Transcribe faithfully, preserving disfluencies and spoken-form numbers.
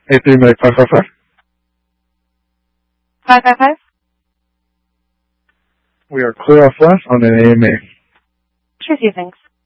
eight three Medic five five five. five five five. We are clear off last on an A M A. Sure, see you, thanks.